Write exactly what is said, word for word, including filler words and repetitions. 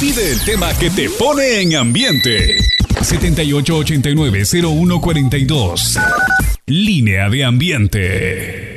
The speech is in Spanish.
Pide el tema que te pone en ambiente. setenta y ocho ochenta y nueve cero uno cuarenta y dos. Línea de ambiente.